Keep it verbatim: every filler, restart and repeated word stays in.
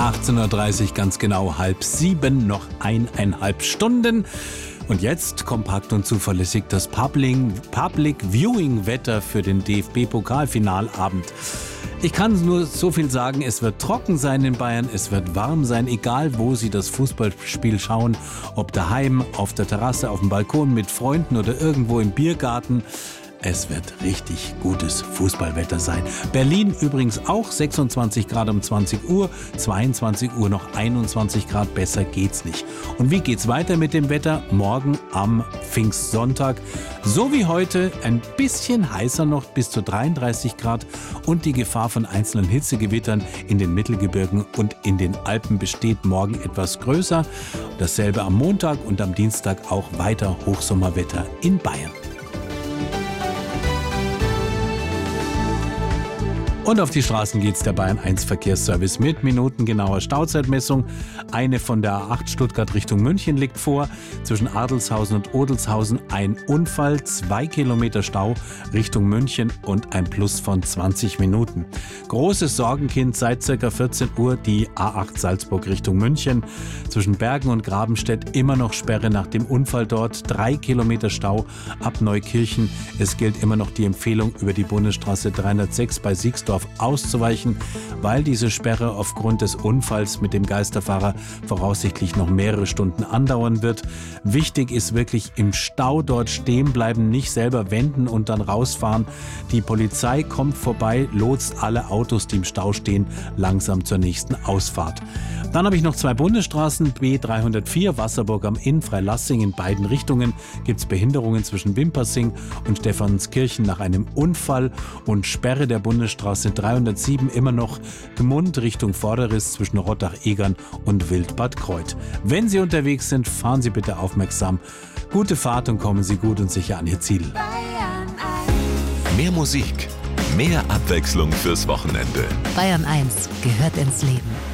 achtzehn Uhr dreißig, ganz genau halb sieben, noch eineinhalb Stunden. Und jetzt kompakt und zuverlässig das Public, Public Viewing Wetter für den D F B-Pokalfinalabend. Ich kann nur so viel sagen, es wird trocken sein in Bayern, es wird warm sein, egal wo Sie das Fußballspiel schauen, ob daheim, auf der Terrasse, auf dem Balkon mit Freunden oder irgendwo im Biergarten. Es wird richtig gutes Fußballwetter sein. Berlin übrigens auch sechsundzwanzig Grad um zwanzig Uhr, zweiundzwanzig Uhr noch einundzwanzig Grad, besser geht's nicht. Und wie geht's weiter mit dem Wetter? Morgen am Pfingstsonntag, so wie heute, ein bisschen heißer noch, bis zu dreiunddreißig Grad, und die Gefahr von einzelnen Hitzegewittern in den Mittelgebirgen und in den Alpen besteht morgen etwas größer. Dasselbe am Montag und am Dienstag auch weiter Hochsommerwetter in Bayern. Und auf die Straßen geht's der Bayern eins Verkehrsservice mit minutengenauer Stauzeitmessung. Eine von der A acht Stuttgart Richtung München liegt vor. Zwischen Adelshausen und Odelshausen ein Unfall, zwei Kilometer Stau Richtung München und ein Plus von zwanzig Minuten. Großes Sorgenkind seit ca. vierzehn Uhr die A acht Salzburg Richtung München. Zwischen Bergen und Grabenstedt immer noch Sperre nach dem Unfall dort. Drei Kilometer Stau ab Neukirchen. Es gilt immer noch die Empfehlung, über die Bundesstraße dreihundertsechs bei Siegsdorf auszuweichen, weil diese Sperre aufgrund des Unfalls mit dem Geisterfahrer voraussichtlich noch mehrere Stunden andauern wird. Wichtig ist wirklich, im Stau dort stehen bleiben, nicht selber wenden und dann rausfahren. Die Polizei kommt vorbei, lotst alle Autos, die im Stau stehen, langsam zur nächsten Ausfahrt. Dann habe ich noch zwei Bundesstraßen, B dreihundertvier Wasserburg am Inn, Freilassing, in beiden Richtungen gibt es Behinderungen zwischen Wimpersing und Stephanskirchen nach einem Unfall und Sperre der Bundesstraße dreihundertsieben immer noch Gmund Richtung Vorderriss zwischen Rottach-Egern und Wildbad Kreuth. Wenn Sie unterwegs sind, fahren Sie bitte aufmerksam. Gute Fahrt und kommen Sie gut und sicher an Ihr Ziel. Mehr Musik, mehr Abwechslung fürs Wochenende. Bayern eins gehört ins Leben.